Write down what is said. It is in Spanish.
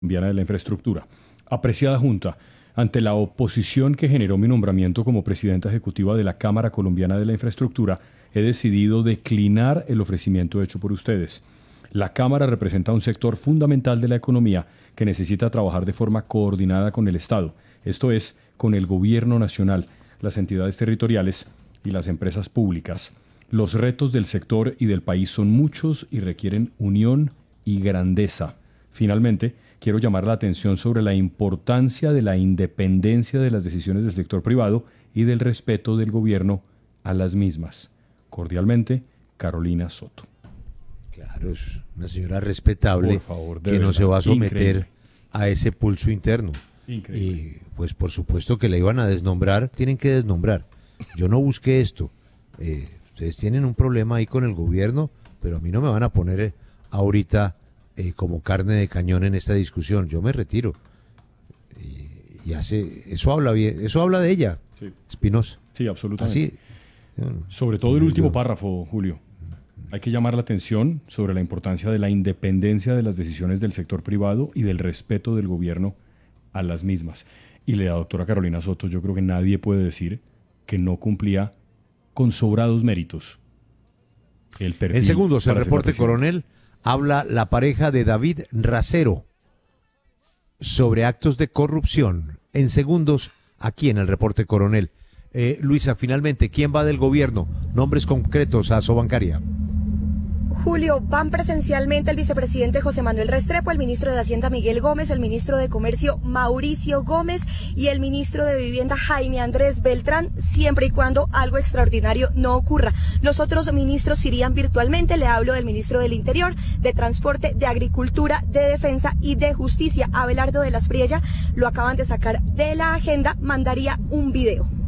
Colombiana de la Infraestructura. Apreciada Junta, ante la oposición que generó mi nombramiento como presidenta ejecutiva de la Cámara Colombiana de la Infraestructura, he decidido declinar el ofrecimiento hecho por ustedes. La Cámara representa un sector fundamental de la economía que necesita trabajar de forma coordinada con el Estado, esto es, con el Gobierno Nacional, las entidades territoriales y las empresas públicas. Los retos del sector y del país son muchos y requieren unión y grandeza. Finalmente, quiero llamar la atención sobre la importancia de la independencia de las decisiones del sector privado y del respeto del gobierno a las mismas. Cordialmente, Carolina Soto. Claro, es una señora respetable. Por favor, que no se va a someter increíble a ese pulso interno. Increíble. Y pues por supuesto que la iban a desnombrar, tienen que desnombrar. Yo no busqué esto. Ustedes tienen un problema ahí con el gobierno, pero a mí no me van a poner ahorita como carne de cañón en esta discusión. Yo me retiro. Y eso habla bien, eso habla de ella, Sí. Espinosa. Sí, absolutamente. Así, Sobre todo el último párrafo, Julio. Hay que llamar la atención sobre la importancia de la independencia de las decisiones del sector privado y del respeto del gobierno a las mismas. Y la doctora Carolina Soto, yo creo que nadie puede decir que no cumplía con sobrados méritos el perfil. En segundos, el para ser reporte presidenta. coronel, habla la pareja de David Racero sobre actos de corrupción. En segundos, aquí en el reporte coronel. Luisa, finalmente, ¿quién va del gobierno? Nombres concretos a Sobancaria. Julio, van presencialmente el vicepresidente José Manuel Restrepo, el ministro de Hacienda Miguel Gómez, el ministro de Comercio Mauricio Gómez y el ministro de Vivienda Jaime Andrés Beltrán, siempre y cuando algo extraordinario no ocurra. Los otros ministros irían virtualmente, le hablo del ministro del Interior, de Transporte, de Agricultura, de Defensa y de Justicia. Abelardo de las Priella, lo acaban de sacar de la agenda, mandaría un video.